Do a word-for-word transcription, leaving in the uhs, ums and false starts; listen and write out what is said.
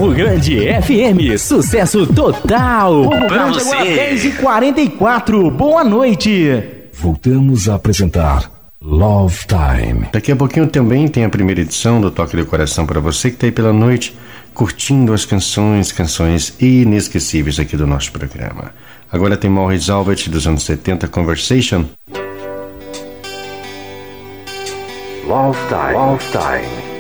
Morro Grande F M, sucesso total. Morro Grande agora dez e quarenta e quatro. Boa noite. Voltamos a apresentar Love Time. Daqui a pouquinho também tem a primeira edição do Toque do Coração para você que está aí pela noite curtindo as canções, canções inesquecíveis aqui do nosso programa. Agora tem Morris Albert dos anos setenta, Conversation. Love Time. Love Time.